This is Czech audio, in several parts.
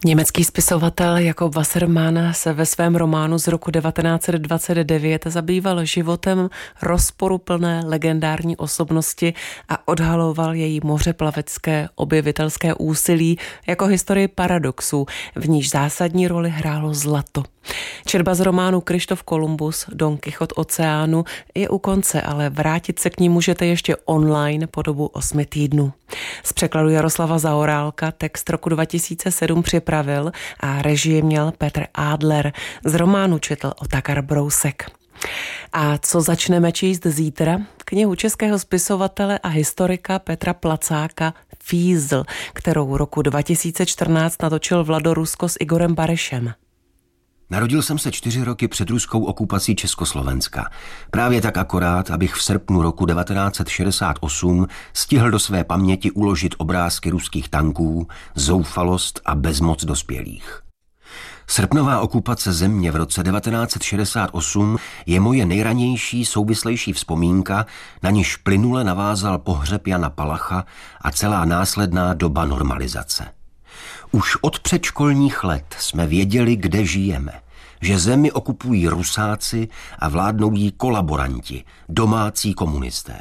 Německý spisovatel Jakob Wassermann se ve svém románu z roku 1929 zabýval životem rozporuplné legendární osobnosti a odhaloval její mořeplavecké objevitelské úsilí jako historii paradoxů, v níž zásadní roli hrálo zlato. Četba z románu Kryštof Kolumbus, Don Kichot oceánu je u konce, ale vrátit se k ní můžete ještě online po dobu 8 týdnů. Z překladu Jaroslava Zaorálka text roku 2007 připravil a režii měl Petr Adler. Z románu četl Otakar Brousek. A co začneme číst zítra? Knihu českého spisovatele a historika Petra Placáka Fízl, kterou roku 2014 natočil Vlado Rusko s Igorem Barešem. Narodil jsem se 4 roky před ruskou okupací Československa. Právě tak akorát, abych v srpnu roku 1968 stihl do své paměti uložit obrázky ruských tanků, zoufalost a bezmoc dospělých. Srpnová okupace země v roce 1968 je moje nejranější souvislejší vzpomínka, na niž plynule navázal pohřeb Jana Palacha a celá následná doba normalizace. Už od předškolních let jsme věděli, kde žijeme, že zemi okupují Rusáci a vládnou jí kolaboranti, domácí komunisté.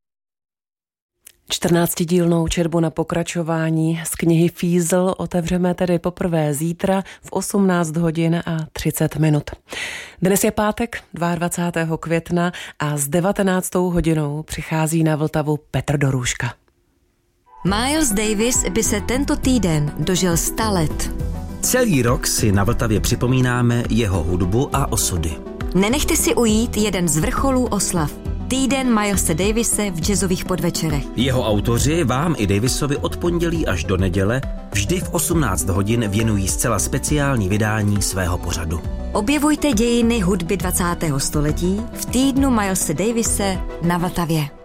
14dílnou četbu na pokračování z knihy Fízl otevřeme tedy poprvé zítra v 18 hodin a 30 minut. Dnes je pátek 22. května a s 19. hodinou přichází na Vltavu Petr Dorůška. Miles Davis by se tento týden dožil 100 let. Celý rok si na Vltavě připomínáme jeho hudbu a osudy. Nenechte si ujít jeden z vrcholů oslav. Týden Milese Davise v jazzových podvečerech. Jeho autoři vám i Davisovi od pondělí až do neděle vždy v 18 hodin věnují zcela speciální vydání svého pořadu. Objevujte dějiny hudby 20. století v týdnu Milese Davise na Vltavě.